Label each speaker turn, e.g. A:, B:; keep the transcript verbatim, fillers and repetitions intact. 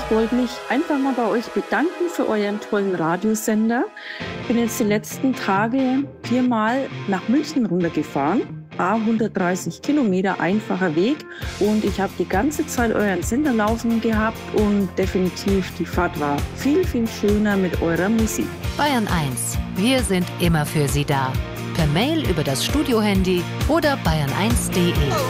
A: wollte mich einfach mal bei euch bedanken für euren tollen Radiosender. Ich bin jetzt die letzten Tage viermal nach München runtergefahren. hundertdreißig Kilometer, einfacher Weg. Und ich habe die ganze Zeit euren Sender laufen gehabt und definitiv die Fahrt war viel, viel schöner mit eurer Musik.
B: Bayern eins. Wir sind immer für Sie da. Per Mail über das Studiohandy oder bayern eins punkt de.